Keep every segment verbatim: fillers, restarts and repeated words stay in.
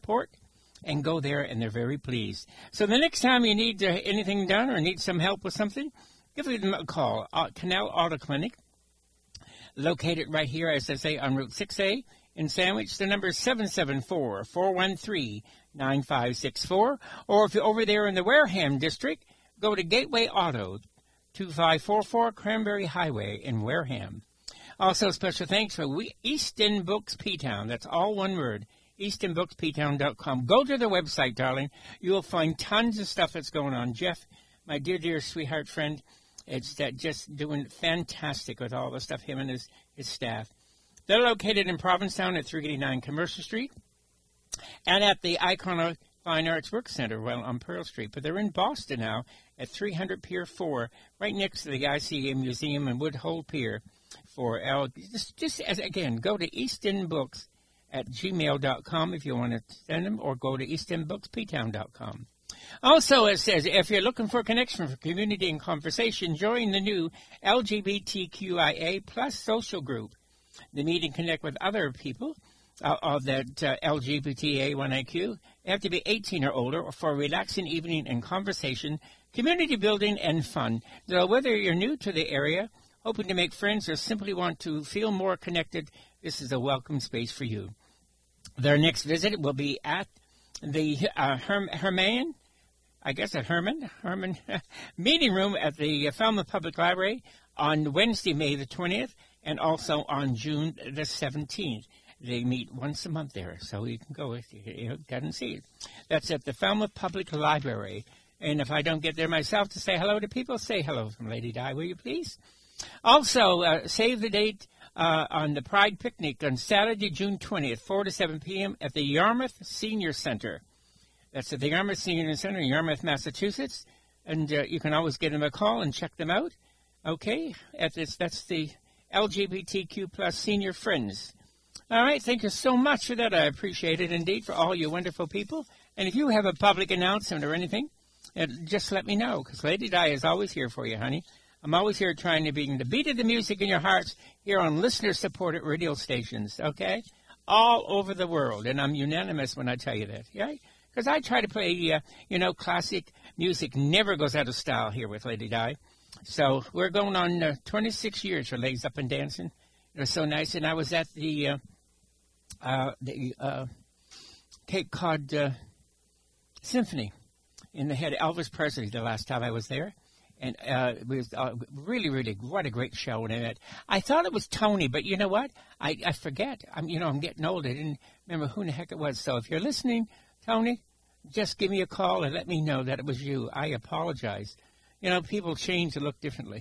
support and go there, and they're very pleased. So the next time you need uh, anything done or need some help with something, give them a call. Uh, Canal Auto Clinic, located right here, as I say, on Route six A in Sandwich. The number is seven seven four, four one three, nine five six four. Or if you're over there in the Wareham district, go to Gateway Auto, two five four four Cranberry Highway in Wareham. Also, special thanks for we- Easton Books P-Town. That's all one word, easton books p town dot com. Go to their website, darling. You will find tons of stuff that's going on. Jeff, my dear, dear sweetheart friend, it's that just doing fantastic with all the stuff, him and his, his staff. They're located in Provincetown at three eighty-nine Commercial Street and at the Icon Fine Arts Work Center, well, on Pearl Street. But they're in Boston now at three hundred Pier four, right next to the I C A Museum and Woodhull Pier. For L, just, just as again, go to easton books at gmail dot com if you want to send them, or go to easton books p town dot com. Also, it says, if you're looking for a connection for community and conversation, join the new L G B T Q I A plus social group. The meet and connect with other people uh, of that uh, L G B T A one I Q. You have to be eighteen or older for a relaxing evening and conversation, community building, and fun. So whether you're new to the area, hoping to make friends, or simply want to feel more connected, this is a welcome space for you. Their next visit will be at the uh, Herm- Herman, I guess at Herman, Herman meeting room at the Falmouth Public Library on Wednesday, May the twentieth, and also on June the seventeenth. They meet once a month there, so you can go if you haven't seen it. That's at the Falmouth Public Library. And if I don't get there myself to say hello to people, say hello from Lady Di, will you please? Also, uh, save the date uh, on the Pride Picnic on Saturday, June twentieth, four to seven p.m. at the Yarmouth Senior Center. That's at the Yarmouth Senior Center in Yarmouth, Massachusetts. And uh, you can always give them a call and check them out. Okay, at this, that's the L G B T Q plus Senior Friends. All right, thank you so much for that. I appreciate it indeed, for all you wonderful people. And if you have a public announcement or anything, uh, just let me know, because Lady Di is always here for you, honey. I'm always here trying to bring the beat of the music in your hearts here on listener-supported radio stations, okay? All over the world, and I'm unanimous when I tell you that, yeah? Because I try to play, uh, you know, classic music never goes out of style here with Lady Di. So we're going on uh, twenty-six years for Ladies Up and Dancing. It was so nice, and I was at the, uh, uh, the uh, Cape Cod uh, Symphony, and they had Elvis Presley the last time I was there. And uh, it was uh, really, really, what a great show. And I, I thought it was Tony, but you know what? I, I forget. I'm, you know, I'm getting old. I didn't remember who in the heck it was. So if you're listening, Tony, just give me a call and let me know that it was you. I apologize. You know, people change and look differently.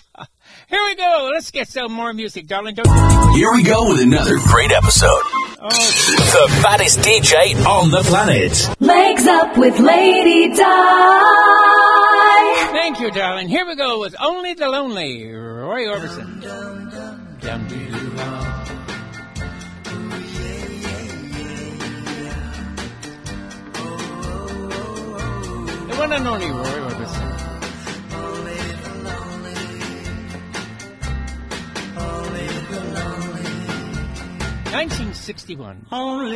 Here we go. Let's get some more music, darling. Don't you Here we go with another great episode. Oh, the baddest D J on the planet. Legs Up with Lady Di. Thank you, darling. Here we go with Only the Lonely, Roy Orbison. Dum, dum, dum, dum, the one and only Roy Orbison. nineteen sixty-one. Only